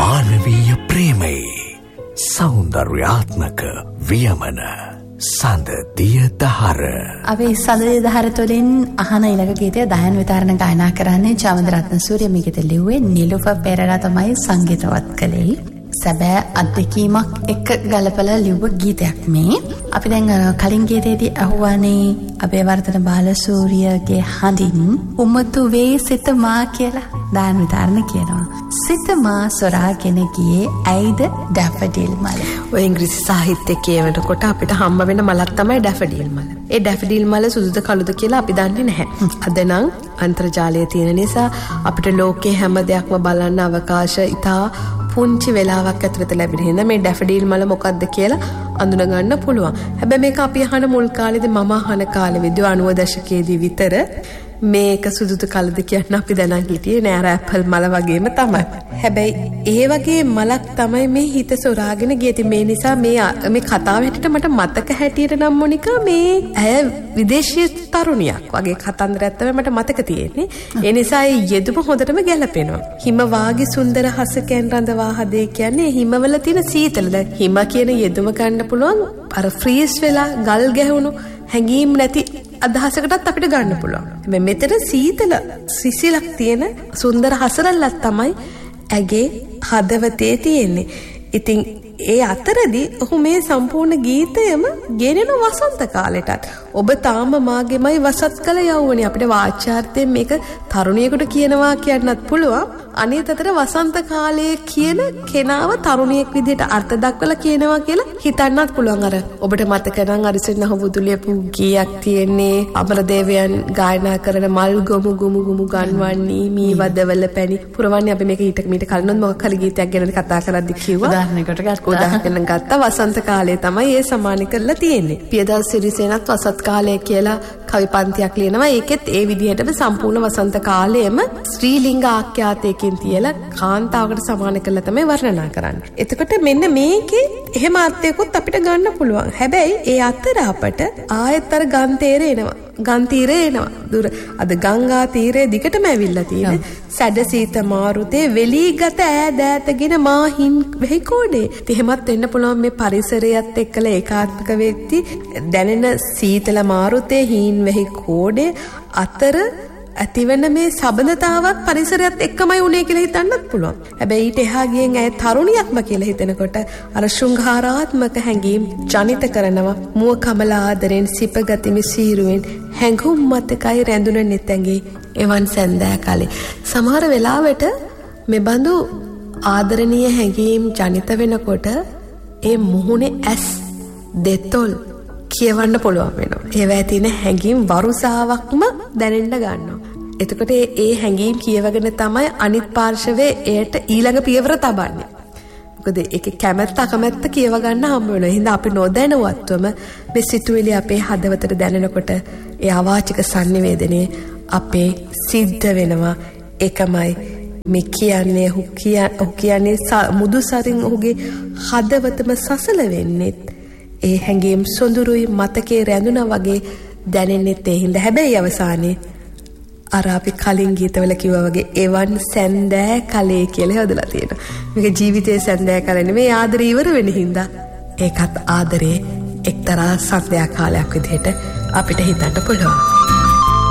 මානවීය ප්‍රේමයි සෞන්දර්යාත්මක වියමන සඳ දිය දහර. අපි සඳ දිය දහර තුළින් අහන ඊළඟ ගීතය දයන් විතරණ ගායනා කරන්නේ ජවන්ත රත්නසූරිය. මේ ගීත ලිව්වේ නිලුෆර් පෙරේරා තමයි සංගීතවත් කළේ. සැබෑ අත්දැකීමක් එක්ක ගලපලා ලිව්ව ගීතයක් මේ. අපි දැන් කලින් ගීතයේදී අහුවානේ අබේවර්ධන බාලසූරියගේ හඬින් උමතු වේ සිත මා කියලා දයන් විතරණ කියනවා. සිත මා සොරාගෙන ගියේ ඇයිද ඩැෆඩිල් මල. ඔය ඉංග්‍රීසි සාහිත්‍යයේ කියවනකොට අපිට හම්බ වෙන මලක් තමයි ඩැෆඩිල් මල. ඒ ඩැෆඩිල් මල සුදුද කළුද කියලා අපි දන්නේ නැහැ. අද නම් අන්තර්ජාලය තියෙන නිසා අපිට ලෝකේ හැම දෙයක්ම බලන්න අවකාශ ඉතා පුංචි වෙලාවක් ඇතුළත ලැබෙන හින්දා මේ ඩැෆඩිල් මල මොකක්ද කියලා අඳුන ගන්න පුළුවන්. හැබැයි මේක අපි අහන මුල් කාලේදී මම අහන කාලෙදී 90 දශකයේදී විතර මේක සුදුද කළද කියන්න අපි දැනන් හිටියේ නෑ අර ඇපල් මල වගේම තමයි. හැබැයි ඒ වගේ මලක් තමයි මේ හිත සොරාගෙන ගියේ. මේ නිසා මේ කතාව හැටියට මට මතක හැටියට නම් මොනිකා මේ ඇය විදේශීය තරුණියක් වගේ කතන්දරයක් තමයි මට මතක තියෙන්නේ. ඒ නිසා ඒ යෙදුම හොඳටම ගැලපෙනවා. හිම වාගේ සුන්දර හසකෙන් රඳවා හදේ කියන්නේ හිමවල තියෙන සීතල. දැන් හිම කියන යෙදුම ගන්න පුළුවන් අර ෆ්‍රීස් වෙලා ගල් ගැහුණු හැඟීම් නැති අදහසකටත් අපිට ගන්න පුළුවන්. හැබැයි මෙතන සීතල සිසිලක් තියෙන සුන්දර හසරල්ලක් තමයි ඇගේ හදවතේ තියෙන්නේ. ඉතින් ඒ අතරදී ඔහු මේ සම්පූර්ණ ගීතයම ගෙනෙන වසන්ත කාලෙටත් ඔබ තාම මාගෙමයි වසත් කළ යවුවනේ. අපිට වාචාර්ථයෙන් මේක තරුණියෙකුට කියනවා කියන්නත් පුළුවන්. අනිත් අතට වසන්ත කාලයේ කියන කෙනාව තරුණියෙක් විදිහට අර්ථ දක්වලා කියනවා කියලා හිතන්නත් පුළුවන්. අර ඔබට මතක නම් අරිසින් අහුබුදුලියපු ගීයක් තියෙන්නේ අමරදේවයන් ගායනා කරන මල් ගොමු ගොමු ගොමු ගන්වන්නේ මී වදවල පැණි පුරවන්නේ. අපි මේක මීට කලින් මොකක් හරි ගීතයක් ගැන කතා කරද්දි කිව්වා. උදාහරණයක් ගත්තා. වසන්ත කාලය තමයි ඒ සමාන කරලා තියෙන්නේ. පියදර්ශ සිරිසේනත් වසත් කාලය කියලා කවි පන්තියක් ලියනවා. ඒකෙත් ඒ විදිහටම සම්පූර්ණ වසන්ත කාලයම ශ්‍රී ලිංග ආඛ්‍යාතයකින් තියලා කාන්තාවකට සමාන කරලා තමයි වර්ණනා කරන්නේ. එතකොට මෙන්න මේකේ එහෙම අර්ථයකුත් අපිට ගන්න පුළුවන්. හැබැයි ඒ අතර අපට ආයෙත් අර ගන්තීරේ එනවා. ගන්තීරේ එනවා. දුර අද ගංගා තීරයේ දිගටම ඇවිල්ලා තියෙන සැඩ සීත මාරුතේ වෙලීගත ඈදෑතගෙන මාහින් වෙහි කෝඩේ. එහෙමත් වෙන්න පුළුවන් මේ පරිසරයත් එක්කලා ඒකාත්මක වෙද්දි දැනෙන සීතල මාරුතේ හීන් වෙහි කෝඩේ අතර ඇතිවෙන මේ සබඳතාවක් පරිසරයත් එක්කමයි උනේ කියලා හිතන්නත් පුළුවන්. හැබැයි ඊට එහා ගියෙන් ඇය තරුණියක්ම කියලා හිතනකොට අර ශෘංගාරාත්මක හැඟීම් ජනිත කරනවා. මුව කමල ආදරෙන් සිපගතිමි සීරුවෙන් හැඟුම් මතකයි රැඳුන නෙතැඟේ එවන් සැන්දෑ කාලේ. සමහර වෙලාවට මේ බඳු ආදරණීය හැඟීම් ජනිත වෙනකොට ඒ මුහුණේ ඇස් දෙතොල් කියවන්න පුළුවන් වෙනවා. ඒවැය තියෙන හැඟීම් වරුසාවක්ම දැනෙන්න ගන්නවා. එතකොට ඒ හැඟීම් කියවගෙන තමයි අනිත් පාර්ශවයේ එයට ඊළඟ පියවර තබන්නේ. මොකද ඒකේ කැමැත්ත අකමැත්ත කියව ගන්න හම්බ වෙනවා. එහෙනම් අපි නොදැනුවත්වම මේ සිතුවිලි අපේ හදවතට දැනෙනකොට ඒ අවාචික sannivedanaye අපේ සිද්ධ වෙනවා. ඒකමයි මේ කියන්නේ ඔහු කියන්නේ මුදු සරින් ඔහුගේ හදවතම සසල වෙන්නේ. ඒ හැඟීම් සොඳුරුයි මතකේ රැඳුනා වගේ දැනෙන්නෙත් ඒ හින්දා. හැබැයි අවසානයේ අර අපි කලින් ගීතවල කිව්වා වගේ එවන් සැන්දෑ කලේ කියලා හදලා තියෙනවා. මේක ජීවිතයේ සැන්දෑ කල නෙමෙයි ආදරේ ඉවර වෙන හින්දා. ඒකත් ආදරේ එක්තරා සන්ධ්‍යා කාලයක් විදිහට අපිට හිතන්න පුළුවන්.